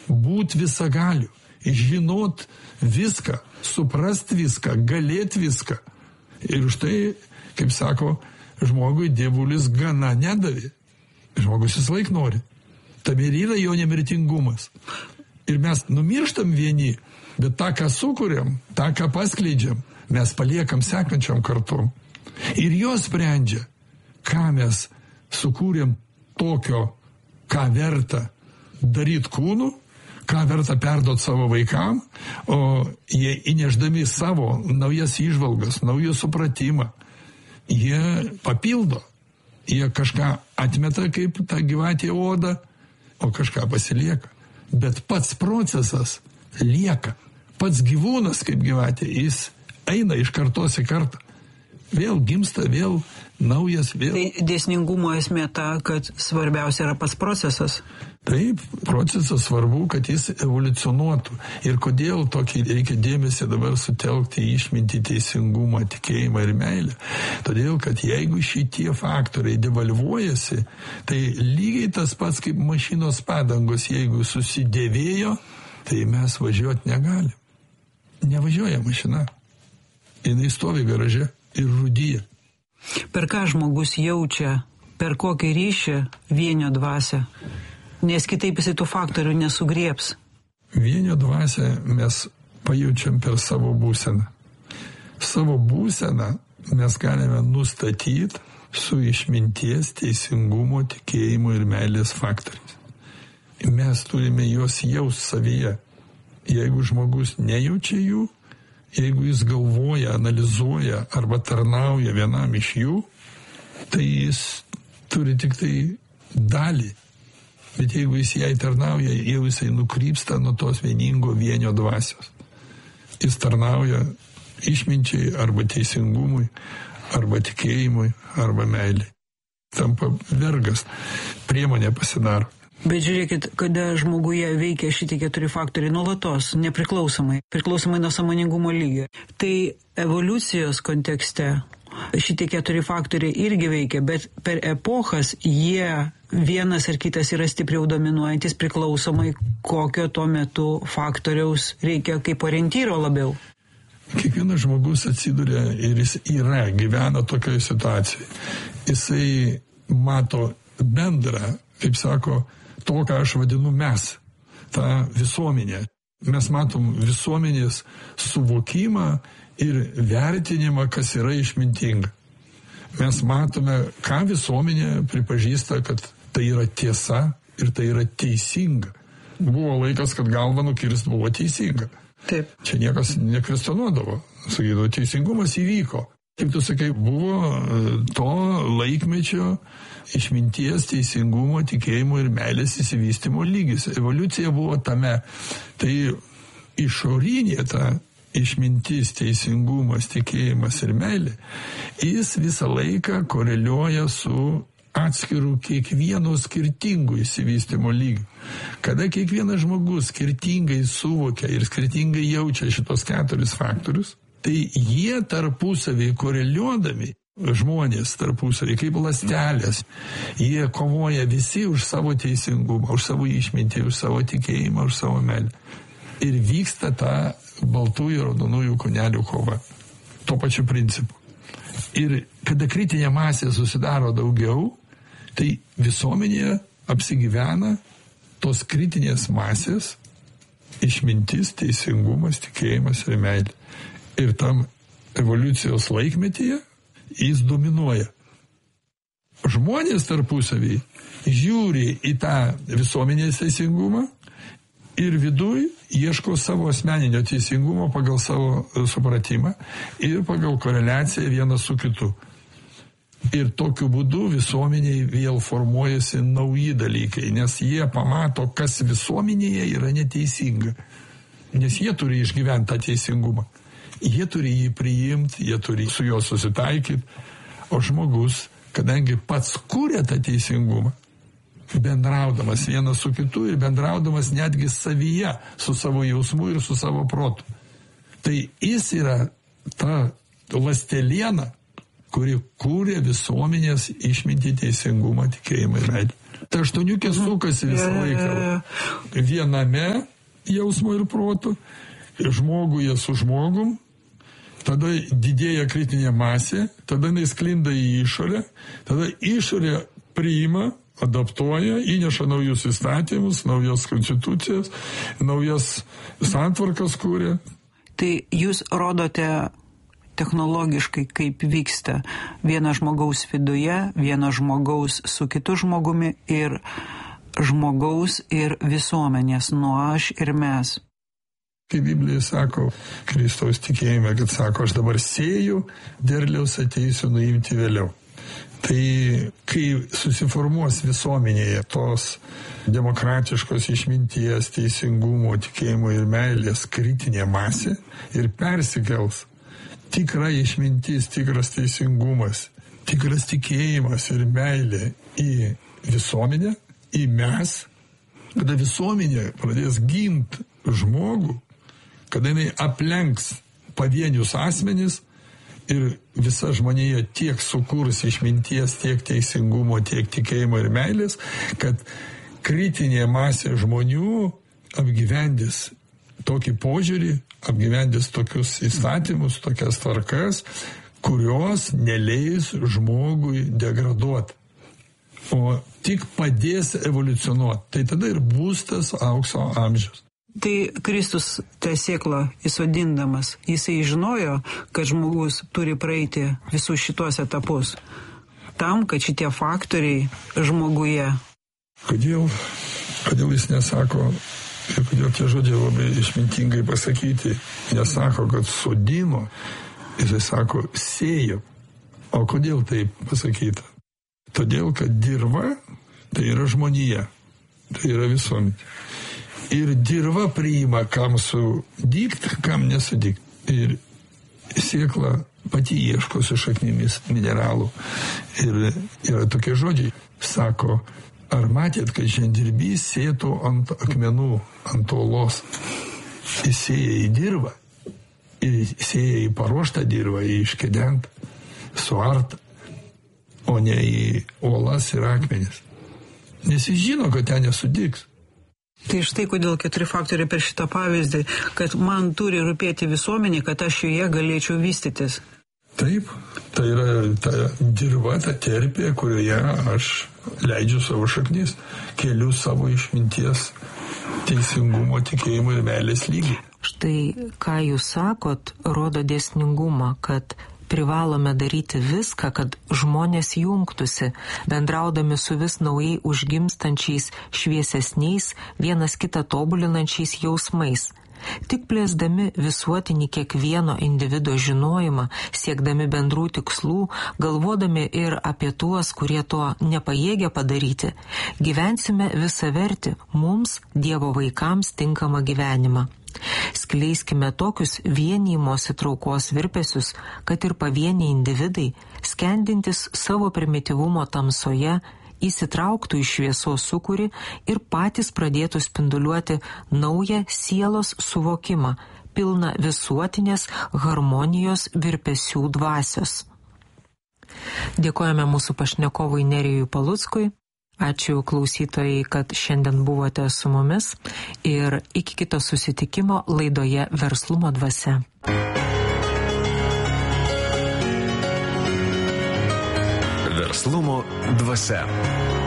būt visagaliu, žinot viską, suprast viską, galėt viską. Ir už tai, kaip sako, žmogui dievulis gana nedavė. Žmogus vis laik nori. Tam ir yra jo nemirtingumas. Ir mes numirštam vieni, bet tą, ką sukuriam, tą, ką paskleidžiam, mes paliekam sekančiam kartom. Ir jos sprendžia, ką mes sukūrėm tokio, ką verta daryti kūnu, ką verta perduoti savo vaikam, o jie įneždami savo naujas įžvalgas, naują supratimą, jie papildo, jie kažką atmeta kaip tą gyvatė odą, o kažką pasilieka. Bet pats procesas lieka. Pats gyvūnas kaip gyvatė, jis eina iš kartos į kartą. Vėl gimsta, vėl naujas, vėl. Tai dėsningumo esmė ta, kad svarbiausia yra pats procesas. Taip, procesas svarbu, kad jis evoliucionuotų. Ir kodėl tokį reikia dėmesį dabar sutelkti į išmintį, teisingumą, tikėjimą ir meilę. Todėl, kad jeigu šitie faktoriai devalvuojasi, tai lygiai tas pats kaip mašinos padangos, jeigu susidėvėjo, tai mes važiuoti negalim. Nevažiuoja mašina. Jinai stovi garaže ir rūdyja. Per ką žmogus jaučia, per kokį ryšį vienio dvasią? Nes kitaip jis tų faktorių nesugriebs. Vienio dvasią mes pajaučiam per savo būseną. Savo būseną mes galime nustatyti su išminties, teisingumo, tikėjimo ir meilės faktoriais. Mes turime juos jaust savyje. Jeigu žmogus nejaučia jų, jeigu jis galvoja, analizuoja arba tarnauja vienam iš jų, tai jis turi tik tai dalį. Bet jeigu jis jai tarnauja, jau jisai nukrypsta nuo tos vieningo vienio dvasios. Jis tarnauja išminčiai arba teisingumui, arba tikėjimui, arba meiliai. Tampa vergas, priemonė pasidaro. Bet žiūrėkit, kada žmoguje veikia šitie 4 faktoriai nuolatos, nepriklausomai, priklausomai nuo sąmoningumo lygio. Tai evoliucijos kontekste šitie 4 faktoriai irgi veikia, bet per epochas jie vienas ar kitas yra stipriau dominuojantis priklausomai, kokio tuo metu faktoriaus reikia kaip orientyro labiau. Kiekvienas žmogus atsiduria ir jis gyvena tokioje situacijoje. Jisai mato bendrą, kaip sako, to, ką aš vadinu mes, tą visuomenę. Mes matom visuomenės suvokimą ir vertinimą, kas yra išmintinga. Mes matome, ką visuomenė pripažįsta, kad tai yra tiesa ir tai yra teisinga. Buvo laikas, kad galva nukirst buvo teisinga. Taip. Čia niekas nekvestionuodavo. Sakydavo, teisingumas įvyko. Kaip tu sakai, buvo to laikmečio išminties, teisingumo, tikėjimo ir meilės įsivystymo lygis. Evoliucija buvo tame. Tai išorinė ta išmintis, teisingumas, tikėjimas ir meilė, jis visą laiką koreliuoja su atskirų kiekvieno skirtingų įsivystymo lygių. Kada kiekvienas žmogus skirtingai suvokia ir skirtingai jaučia šitos 4 faktorius, tai jie tarpusavį koreliuodami, žmonės tarpusavį kaip ląstelės, jie kovoja visi už savo teisingumą, už savo išmintį, už savo tikėjimą, už savo meilę. Ir vyksta ta baltųjų ir raudonųjų kūnelių kova. Tuo pačiu principu. Ir kada kritinė masė susidaro daugiau, tai visuomenėje apsigyvena tos kritinės masės išmintis, teisingumas, tikėjimas ir meilė. Ir tam evoliucijos laikmetyje jis dominuoja. Žmonės tarpusavį žiūri į tą visuomenės teisingumą ir viduj ieško savo asmeninio teisingumo pagal savo supratimą ir pagal koreliaciją vienas su kitu. Ir tokiu būdu visuomeniai vėl formuojasi nauji dalykai, nes jie pamato, kas visuomenėje yra neteisinga. Nes jie turi išgyventi tą teisingumą. Jie turi jį priimti, jie turi su juo susitaikyti, o žmogus, kadangi pats kūrė tą teisingumą, bendraudamas vienas su kitu ir bendraudamas netgi savyje, su savo jausmu ir su savo protu. Tai jis yra ta ląsteliena, kuri kūrė visuomenės išmintį, teisingumą, tikėjimą ir meilę. Ta aštuoniukė sukasi visą laiką. Viename jausmo ir proto, žmoguje su žmogum, tada didėja kritinė masė, tada jinai sklinda į išorę, tada išorė priima, adaptuoja, įneša naujus įstatymus, naujas konstitucijas, naujas santvarkas kūrė. Tai jūs rodote technologiškai, kaip vyksta vieno žmogaus viduje, vieno žmogaus su kitu žmogumi ir žmogaus ir visuomenės, nuo aš ir mes. Kaip Biblija sako, Kristaus tikėjime, kad sako, aš dabar sėju, derliaus ateisiu nuimti vėliau. Tai kai susiformuos visuomenėje tos demokratiškos išminties, teisingumo, tikėjimo ir meilės kritinė masė ir persikels tikra išmintis, tikras teisingumas, tikras tikėjimas ir meilė į visuomenę, į mes, kada visuomenė pradės ginti žmogų, kada jinai aplenks pavienius asmenis ir visa žmonija tiek sukurs išminties, tiek teisingumo, tiek tikėjimo ir meilės, kad kritinė masė žmonių apgyvendys tokį požiūrį, apgyvendys tokius įstatymus, tokias tvarkas, kurios neleis žmogui degraduoti, o tik padės evoliucionuoti. Tai tada ir bus tas aukso amžius. Tai Kristus tą sėklą įsodindamas, jisai žinojo, kad žmogus turi praeiti visus šitos etapus, tam, kad šitie faktoriai žmoguje. Kodėl jis nesako, ir kodėl tie žodžiai labai išmintingai pasakyti, nesako, kad sodino, jisai sako, sėjo. O kodėl taip pasakyta? Todėl, kad dirva tai yra žmonija, tai yra visuomenė. Ir dirva priima, kam sudygt, kam nesudygt. Ir sėkla pati ieško su šaknimis mineralų. Ir yra tokie žodžiai, sako, ar matėt, kad žemdirbys sėtų ant akmenų, ant uolos. Jis sėja į dirvą, ir sėja į paruoštą dirvą, į iškedentą, suartą, o ne į uolas ir akmenis. Nes jis žino, kad ten nesudygs. Tai štai kodėl 4 faktoriai per šitą pavyzdį, kad man turi rūpėti visuomenė, kad aš joje galėčiau vystytis. Taip, tai yra ta dirva, ta terpė, kurioje aš leidžiu savo šaknis, keliu savo išminties, teisingumo, tikėjimo ir meilės lygį. Štai, ką jūs sakot, rodo dėsningumą, kad privalome daryti viską, kad žmonės jungtųsi, bendraudami su vis naujai užgimstančiais, šviesesniais, vienas kitą tobulinančiais jausmais. Tik plėsdami visuotinį kiekvieno individo žinojimą, siekdami bendrų tikslų, galvodami ir apie tuos, kurie to nepajėgia padaryti, gyvensime visavertį mums, Dievo vaikams, tinkamą gyvenimą. Skleiskime tokius vienijimosi traukos virpesius, kad ir pavieniai individai, skendintis savo primityvumo tamsoje, įsitrauktų į šviesos sūkurį ir patys pradėtų spinduliuoti naują sielos suvokimą, pilną visuotinės harmonijos virpesių dvasios. Dėkojame mūsų pašnekovui Nerijui Paluckui. Ačiū klausytojai, kad šiandien buvote su mumis ir iki kito susitikimo laidoje Verslumo dvasia. Verslumo dvasia.